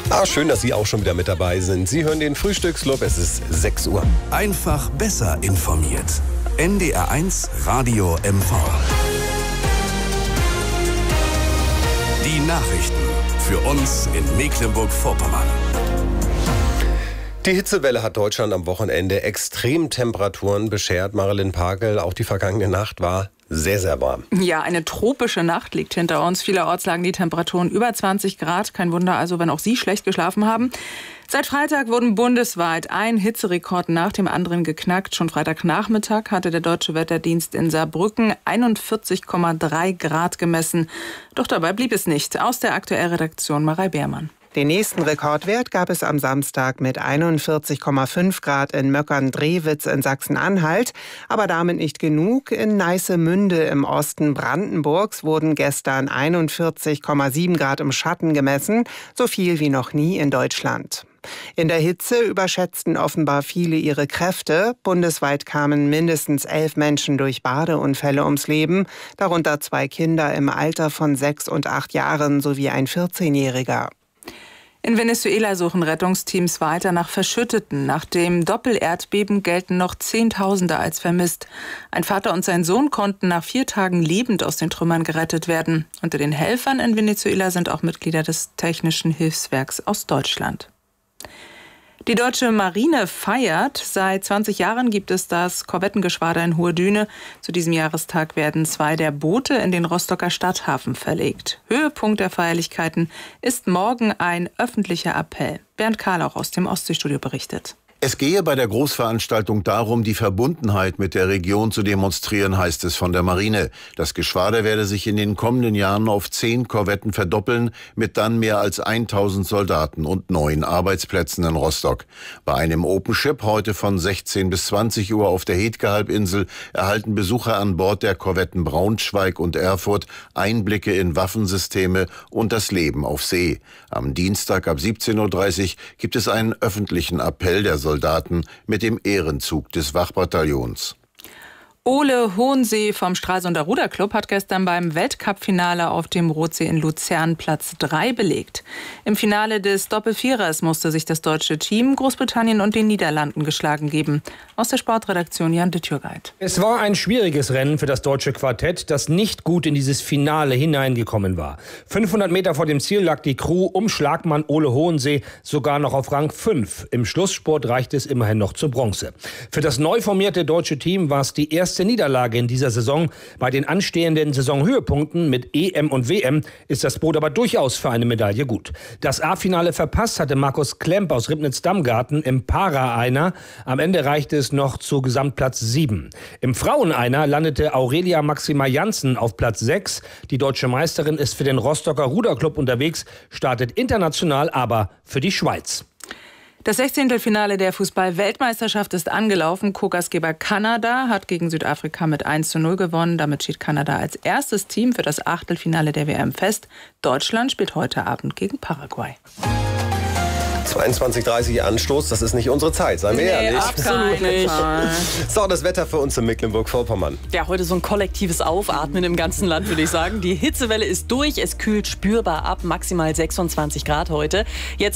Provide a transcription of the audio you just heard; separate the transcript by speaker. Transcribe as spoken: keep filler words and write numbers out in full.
Speaker 1: Ah, schön, dass Sie auch schon wieder mit dabei sind. Sie hören den Frühstücksclub, es ist sechs Uhr.
Speaker 2: Einfach besser informiert. N D R eins Radio M V. Die Nachrichten für uns in Mecklenburg-Vorpommern.
Speaker 1: Die Hitzewelle hat Deutschland am Wochenende Extremtemperaturen beschert. Marilyn Pakel, auch die vergangene Nacht war sehr, sehr warm.
Speaker 3: Ja, eine tropische Nacht liegt hinter uns. Vielerorts lagen die Temperaturen über zwanzig Grad. Kein Wunder also, wenn auch Sie schlecht geschlafen haben. Seit Freitag wurden bundesweit ein Hitzerekord nach dem anderen geknackt. Schon Freitagnachmittag hatte der Deutsche Wetterdienst in Saarbrücken einundvierzig Komma drei Grad gemessen. Doch dabei blieb es nicht. Aus der Aktuellredaktion Marei Beermann.
Speaker 4: Den nächsten Rekordwert gab es am Samstag mit einundvierzig Komma fünf Grad in Möckern-Drewitz in Sachsen-Anhalt. Aber damit nicht genug. In Neissemünde im Osten Brandenburgs wurden gestern einundvierzig Komma sieben Grad im Schatten gemessen. So viel wie noch nie in Deutschland. In der Hitze überschätzten offenbar viele ihre Kräfte. Bundesweit kamen mindestens elf Menschen durch Badeunfälle ums Leben, darunter zwei Kinder im Alter von sechs und acht Jahren sowie ein vierzehnjähriger.
Speaker 3: In Venezuela suchen Rettungsteams weiter nach Verschütteten. Nach dem Doppelerdbeben gelten noch Zehntausende als vermisst. Ein Vater und sein Sohn konnten nach vier Tagen lebend aus den Trümmern gerettet werden. Unter den Helfern in Venezuela sind auch Mitglieder des Technischen Hilfswerks aus Deutschland. Die deutsche Marine feiert. Seit zwanzig Jahren gibt es das Korvettengeschwader in Hohe Düne. Zu diesem Jahrestag werden zwei der Boote in den Rostocker Stadthafen verlegt. Höhepunkt der Feierlichkeiten ist morgen ein öffentlicher Appell. Bernd Karlauch aus dem Ostseestudio berichtet.
Speaker 5: Es gehe bei der Großveranstaltung darum, die Verbundenheit mit der Region zu demonstrieren, heißt es von der Marine. Das Geschwader werde sich in den kommenden Jahren auf zehn Korvetten verdoppeln, mit dann mehr als tausend Soldaten und neun Arbeitsplätzen in Rostock. Bei einem Open Ship heute von sechzehn bis zwanzig Uhr auf der Hetke-Halbinsel erhalten Besucher an Bord der Korvetten Braunschweig und Erfurt Einblicke in Waffensysteme und das Leben auf See. Am Dienstag ab siebzehn Uhr dreißig gibt es einen öffentlichen Appell der Soldaten mit dem Ehrenzug des Wachbataillons.
Speaker 3: Ole Hohensee vom Stralsunder Ruderclub hat gestern beim Weltcup-Finale auf dem Rotsee in Luzern Platz drei belegt. Im Finale des Doppelvierers musste sich das deutsche Team Großbritannien und den Niederlanden geschlagen geben. Aus der Sportredaktion Jan de Türgeit.
Speaker 6: Es war ein schwieriges Rennen für das deutsche Quartett, das nicht gut in dieses Finale hineingekommen war. fünfhundert Meter vor dem Ziel lag die Crew um Schlagmann Ole Hohensee sogar noch auf Rang fünf. Im Schlusssport reichte es immerhin noch zur Bronze. Für das neu formierte deutsche Team war es die erste Niederlage in dieser Saison. Bei den anstehenden Saisonhöhepunkten mit E M und W M ist das Boot aber durchaus für eine Medaille gut. Das A-Finale verpasst hatte Markus Klemp aus Ribnitz-Dammgarten im Para-Einer. Am Ende reichte es noch zu Gesamtplatz sieben. Im Frauen-Einer landete Aurelia Maxima Janssen auf Platz sechs. Die deutsche Meisterin ist für den Rostocker Ruderclub unterwegs, startet international aber für die Schweiz.
Speaker 3: Das Sechzehntelfinale der Fußball-Weltmeisterschaft ist angelaufen. Co-Gastgeber Kanada hat gegen Südafrika mit eins zu null gewonnen. Damit steht Kanada als erstes Team für das Achtelfinale der W M fest. Deutschland spielt heute Abend gegen Paraguay.
Speaker 1: zweiundzwanzig Uhr dreißig Anstoß, das ist nicht unsere Zeit, seien wir
Speaker 7: nee,
Speaker 1: ehrlich.
Speaker 7: Absolut nicht.
Speaker 1: So, das Wetter für uns in Mecklenburg-Vorpommern.
Speaker 7: Ja, heute so ein kollektives Aufatmen im ganzen Land, würde ich sagen. Die Hitzewelle ist durch, es kühlt spürbar ab, maximal sechsundzwanzig Grad heute. Jetzt